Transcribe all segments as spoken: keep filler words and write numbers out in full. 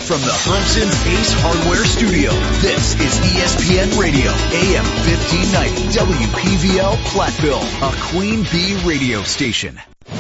From the Thompson's Ace Hardware Studio, this is E S P N Radio, A M fifteen ninety, W P V L Platteville, a Queen Bee radio station.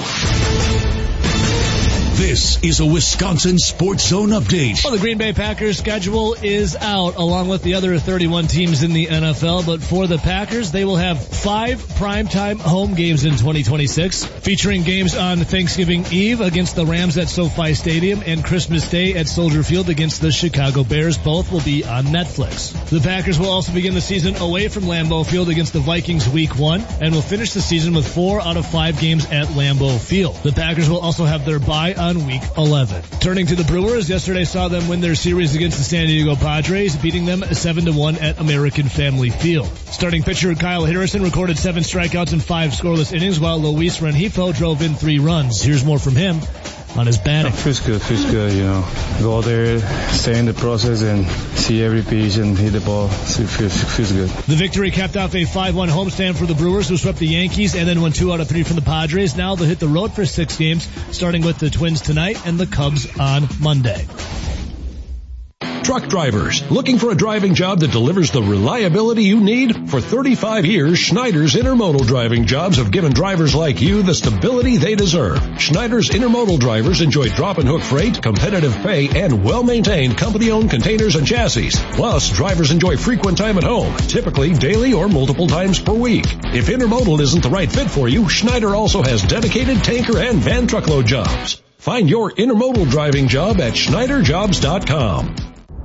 This is a Wisconsin Sports Zone update. Well, the Green Bay Packers schedule is out along with the other thirty-one teams in the N F L, but for the Packers, they will have five primetime home games in twenty twenty-six, featuring games on Thanksgiving Eve against the Rams at SoFi Stadium and Christmas Day at Soldier Field against the Chicago Bears. Both will be on Netflix. The Packers will also begin the season away from Lambeau Field against the Vikings week one and will finish the season with four out of five games at Lambeau Field. The Packers will also have their bye on week eleven. Turning to the Brewers, yesterday saw them win their series against the San Diego Padres, beating them seven to one at American Family Field. Starting pitcher Kyle Harrison recorded seven strikeouts and five scoreless innings, while Luis Rengifo drove in three runs. Here's more from him on his batting. It feels good, feels good, you know. Go out there, stay in the process, and see every pitch and hit the ball. So it feels, feels good. The victory capped off a five one homestand for the Brewers, who swept the Yankees and then won two out of three from the Padres. Now they'll hit the road for six games, starting with the Twins tonight and the Cubs on Monday. Truck drivers, looking for a driving job that delivers the reliability you need? For thirty-five years, Schneider's Intermodal driving jobs have given drivers like you the stability they deserve. Schneider's Intermodal drivers enjoy drop and hook freight, competitive pay, and well-maintained company-owned containers and chassis. Plus, drivers enjoy frequent time at home, typically daily or multiple times per week. If Intermodal isn't the right fit for you, Schneider also has dedicated tanker and van truckload jobs. Find your Intermodal driving job at Schneider Jobs dot com.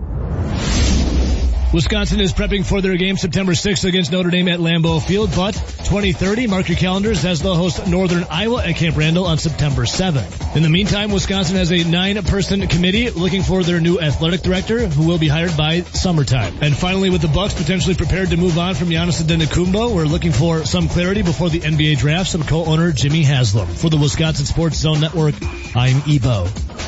Wisconsin is prepping for their game September sixth against Notre Dame at Lambeau Field, but twenty thirty, mark your calendars as they'll host Northern Iowa at Camp Randall on September seventh. In the meantime, Wisconsin has a nine-person committee looking for their new athletic director, who will be hired by summertime. And finally, with the Bucks potentially prepared to move on from Giannis Antetokounmpo, we're looking for some clarity before the N B A draft from co-owner Jimmy Haslam. For the Wisconsin Sports Zone Network, I'm Ebo.